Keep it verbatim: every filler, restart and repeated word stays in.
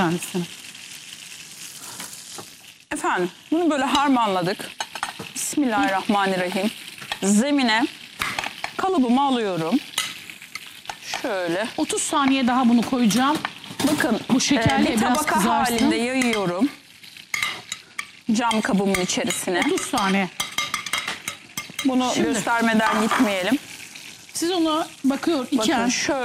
tanesini. Efendim bunu böyle harmanladık. Bismillahirrahmanirrahim. Zemine kalıbımı alıyorum. Şöyle. otuz saniye daha bunu koyacağım. Bakın Bu şekerli e, bir biraz tabaka kızarsın. halinde yayıyorum. Cam kabımın içerisine. otuz saniye. Bunu Şimdi. göstermeden gitmeyelim. Siz ona bakıyor Bakın iken şöyle.